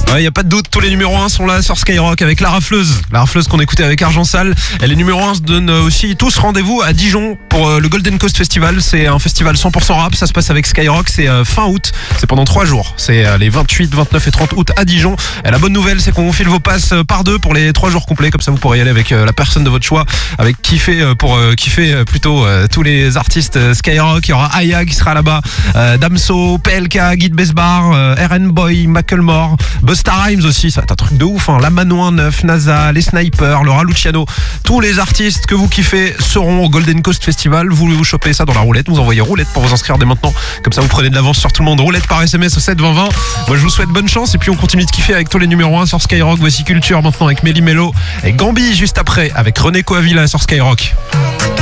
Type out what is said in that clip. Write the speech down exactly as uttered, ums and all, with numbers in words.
Ouais, y a pas de doute, tous les numéros un sont là sur Skyrock avec la rafleuse. La rafleuse qu'on écoutait avec Argent Sale. Et les numéros un se donnent aussi tous rendez-vous à Dijon pour le Golden Coast Festival. C'est un festival cent pour cent rap, ça se passe avec Skyrock, c'est fin août, c'est pendant trois jours. C'est les vingt-huit, vingt-neuf et trente août à Dijon. Et la bonne nouvelle, c'est qu'on vous file vos passes par deux pour les trois jours complets, comme ça vous pourrez y aller avec la personne de votre choix, avec kiffer pour euh, kiffer plutôt euh, tous les artistes Skyrock. Il y aura Aya qui sera là-bas, euh, Damso, P L K, Guide Besbar, euh, R N Boy, Macklemore, Busta Rhymes aussi, ça va être un truc de ouf, hein. La Manouin neuf, NASA, les Snipers, Laura Luciano, tous les artistes que vous kiffez seront au Golden Coast Festival. Vous vous chopez ça dans la roulette, vous envoyez roulette pour vous inscrire dès maintenant, comme ça vous prenez de l'avance sur tout le monde. Roulette par S M S au sept vingt vingt. Moi je vous souhaite bonne chance et puis on continue de kiffer avec tous les numéros un sur Skyrock. Voici Culture maintenant avec Méli Mélo et Gambi juste après avec René Coavilla sur Skyrock.